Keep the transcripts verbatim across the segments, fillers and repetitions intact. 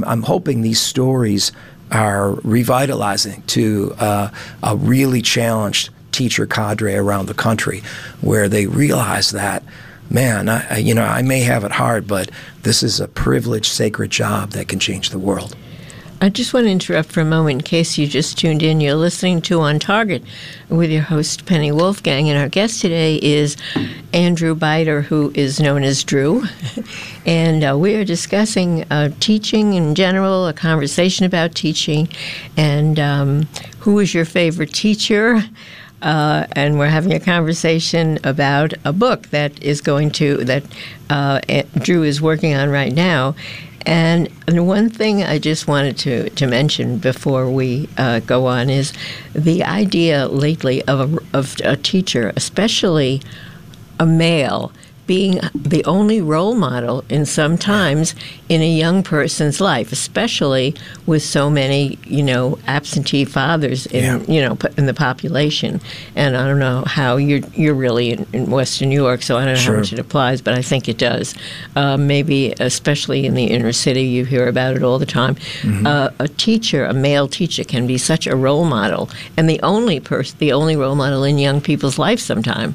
I'm hoping these stories are revitalizing to uh, a really challenged teacher cadre around the country, where they realize that, man, I, you know, I may have it hard, but this is a privileged, sacred job that can change the world. I just want to interrupt for a moment in case you just tuned in. You're listening to On Target with your host, Penny Wolfgang, and our guest today is Andrew Beider, who is known as Drew. And uh, we are discussing uh, teaching in general, a conversation about teaching, and um, who is your favorite teacher? Uh, and we're having a conversation about a book that is going to, that uh, Drew is working on right now. And, and one thing I just wanted to, to mention before we uh, go on is the idea lately of a, of a teacher, especially a male, being the only role model in sometimes in a young person's life, especially with so many, you know, absentee fathers in, yeah. you know, in the population. And I don't know how you're you're really in, in Western New York, so I don't know sure. how much it applies, but I think it does. Uh, maybe especially in the inner city, you hear about it all the time. Mm-hmm. Uh, a teacher, a male teacher, can be such a role model, and the only person, the only role model in young people's life sometime.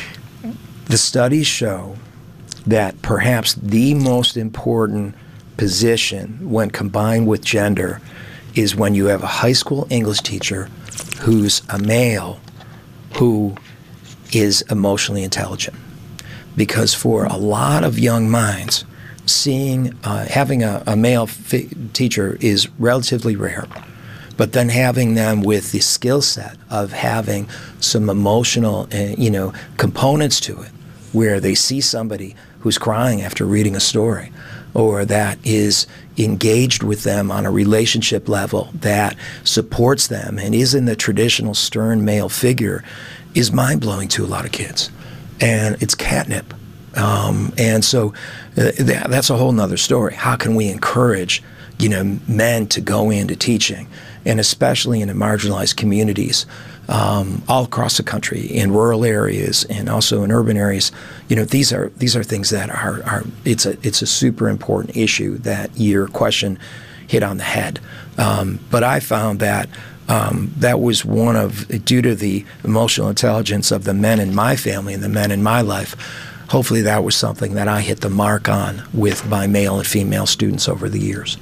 The studies show that perhaps the most important position when combined with gender is when you have a high school English teacher who's a male who is emotionally intelligent. Because for a lot of young minds, seeing, uh, having a, a male fi- teacher is relatively rare. But then having them with the skill set of having some emotional, uh, you know, components to it, where they see somebody who's crying after reading a story, or that is engaged with them on a relationship level that supports them and isn't the traditional stern male figure, is mind-blowing to a lot of kids. And it's catnip. Um, and so uh, that, that's a whole nother story. How can we encourage, you know, men to go into teaching, and especially in the marginalized communities, Um, all across the country, in rural areas and also in urban areas? You know, these are these are things that are, are it's a it's a super important issue that your question hit on the head. Um, but I found that um, that was one of, due to the emotional intelligence of the men in my family and the men in my life, hopefully that was something that I hit the mark on with my male and female students over the years.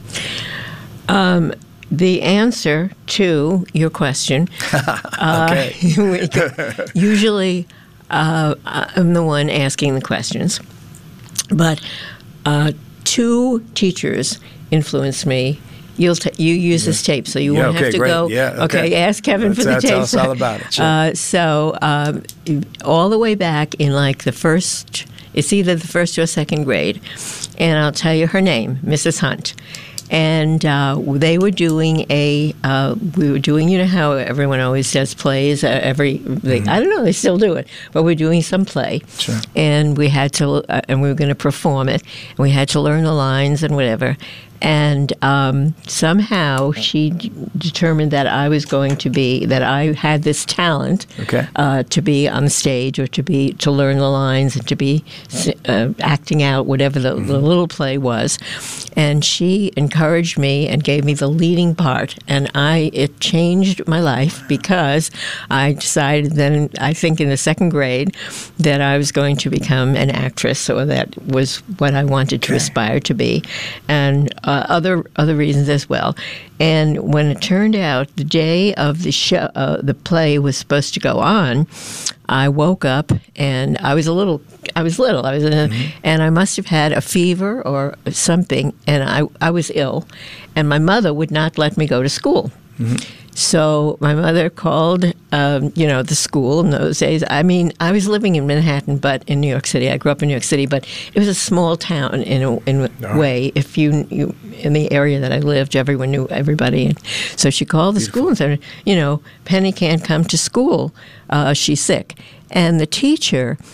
Um. The answer to your question, okay. uh, usually uh, I'm the one asking the questions, but uh, two teachers influenced me. You'll t- you use this tape, so you yeah, won't okay, have to great. go. Yeah, okay. okay, ask Kevin Let's, for the uh, tape. Tell us all about it. Sure. Uh, so um, all the way back in like the first, it's either the first or second grade, and I'll tell you her name, Missus Hunt. And uh, they were doing a, uh, we were doing, you know how everyone always does plays, uh, every, they, mm-hmm. I don't know, they still do it, but we're doing some play. Sure. And we had to, uh, and we were going to perform it, and we had to learn the lines and whatever. And um, somehow she d- determined that I was going to be, that I had this talent okay. uh, to be on the stage, or to be, to learn the lines and to be uh, acting out whatever the, mm-hmm. the little play was. And she encouraged me and gave me the leading part. And I, it changed my life, because I decided then, I think in the second grade, that I was going to become an actress, or that was what I wanted to okay. aspire to be. And Uh, other other reasons as well. And when it turned out the day of the show, uh, the play was supposed to go on, I woke up and I was a little, I was little, I was in a, mm-hmm. and I must have had a fever or something, and I, I was ill, and my mother would not let me go to school. Mm-hmm. So my mother called, um, you know, the school in those days. I mean, I was living in Manhattan, but in New York City. I grew up in New York City, but it was a small town in a, in a no. way. If you, you, in the area that I lived, everyone knew everybody. And so she called the Beautiful. school and said, you know, Penny can't come to school. Uh, she's sick. And the teacher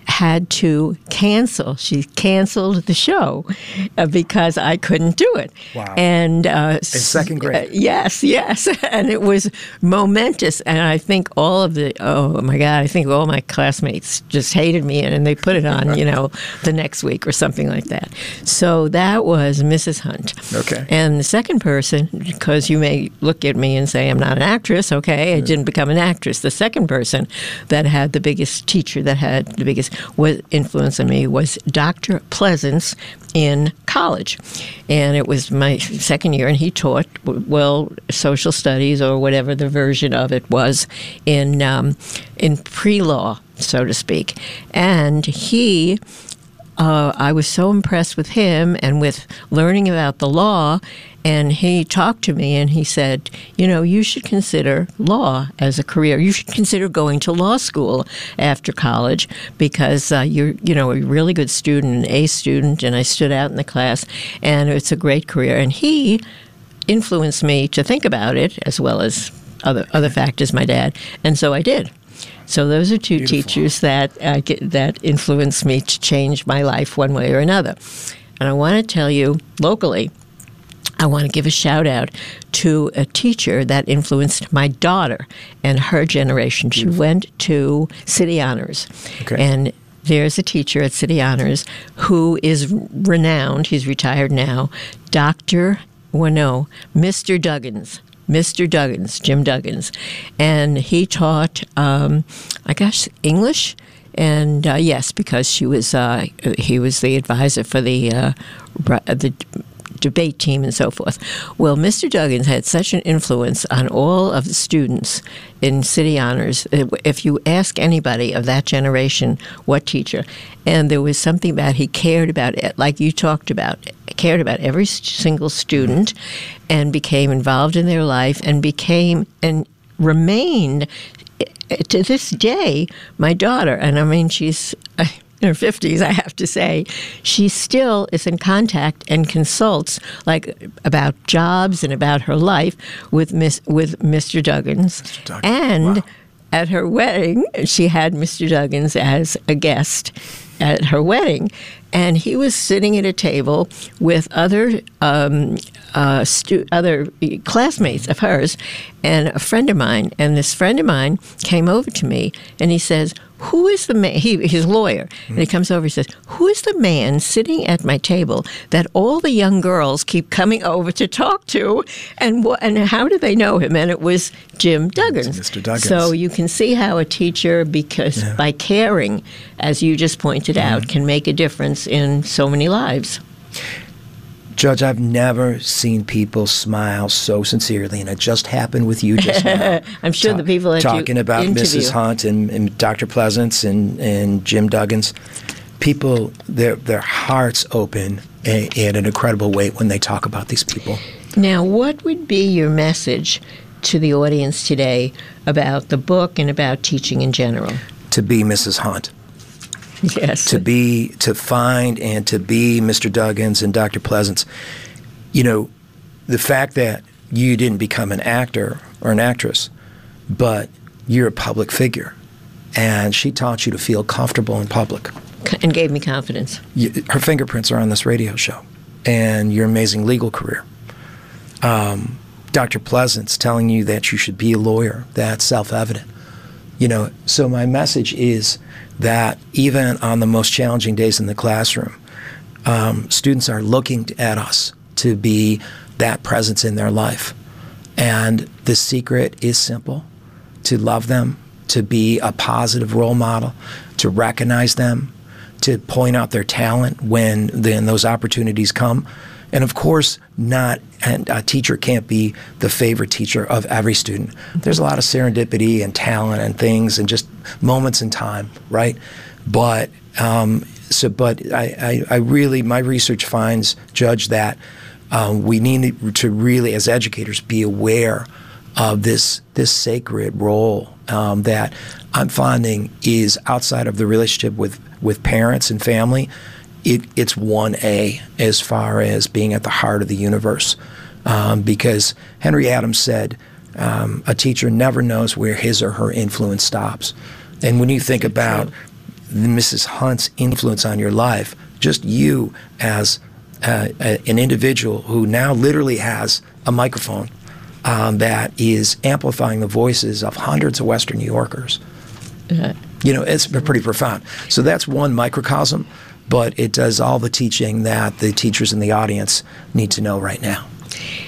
had to cancel. She canceled the show uh, because I couldn't do it. Wow. And uh, in second grade. Uh, yes, yes. And it was momentous. And I think all of the, oh my God, I think all my classmates just hated me and, and they put it on, you know, the next week or something like that. So that was Missus Hunt. Okay. And the second person, because you may look at me and say I'm not an actress, okay, I didn't become an actress. The second person that had the biggest teacher that had the biggest was influence on me was Doctor Pleasance in college. And it was my second year, and he taught, well, social studies or whatever the version of it was in um, in pre-law, so to speak. And he, uh, I was so impressed with him and with learning about the law. And he talked to me and he said, you know, you should consider law as a career. You should consider going to law school after college because uh, you're, you know, a really good student, an A student, and I stood out in the class, and it's a great career. And he influenced me to think about it as well as other other factors, my dad, and so I did. So those are two Beautiful. teachers that uh, get, that influenced me to change my life one way or another. And I want to tell you locally, I want to give a shout out to a teacher that influenced my daughter and her generation. She went to City Honors. Okay. And there's a teacher at City Honors who is renowned. He's retired now. Doctor, well, no, Mister Duggins. Mister Duggins, Jim Duggins. And he taught, um, I guess, English. And uh, yes, because she was, uh, he was the advisor for the uh, the debate team and so forth. Well, Mister Duggins had such an influence on all of the students in City Honors. If you ask anybody of that generation what teacher, and there was something about he cared about it, like you talked about, cared about every single student and became involved in their life and became and remained to this day my daughter. And I mean, she's in her fifties, I have to say, she still is in contact and consults like about jobs and about her life with Miss with Mister Duggins. Mister Duggins. And Wow. At her wedding, she had Mister Duggins as a guest at her wedding, and he was sitting at a table with other um, uh, stu- other classmates of hers and a friend of mine. And this friend of mine came over to me, and he says, who is the man, he, his lawyer, mm-hmm. and he comes over, he says, who is the man sitting at my table that all the young girls keep coming over to talk to, and wh- and how do they know him? And it was Jim Duggins. It's Mister Duggins. So you can see how a teacher, because Yeah. by caring, as you just pointed Mm-hmm. out, can make a difference in so many lives. Judge, I've never seen people smile so sincerely, and it just happened with you just now. I'm sure Ta- the people that you talking about interview. Missus Hunt and, and Doctor Pleasance and, and Jim Duggins. People, their their hearts open in, in an incredible way when they talk about these people. Now, what would be your message to the audience today about the book and about teaching in general? To be Missus Hunt. Yes. to be to find and to be Mister Duggins and Doctor Pleasance. You know, the fact that you didn't become an actor or an actress, but you're a public figure, and she taught you to feel comfortable in public. And gave me confidence. You, her fingerprints are on this radio show, and your amazing legal career. Um, Doctor Pleasance telling you that you should be a lawyer, that's self-evident. You know, so my message is that even on the most challenging days in the classroom, um, students are looking at us to be that presence in their life. And the secret is simple: to love them, to be a positive role model, to recognize them, to point out their talent when then those opportunities come. And of course, not and a teacher can't be the favorite teacher of every student. There's a lot of serendipity and talent and things and just moments in time, right? But um, so, but I, I, I really, my research finds, Judge, that um, we need to really, as educators, be aware of this this sacred role um, that I'm finding is outside of the relationship with with parents and family. It, it's one A as far as being at the heart of the universe, um, because Henry Adams said um, a teacher never knows where his or her influence stops. And when you think about Missus Hunt's influence on your life, just you as uh, a, an individual who now literally has a microphone um, that is amplifying the voices of hundreds of Western New Yorkers. Uh, you know, it's pretty profound. So that's one microcosm, but it does all the teaching that the teachers in the audience need to know right now.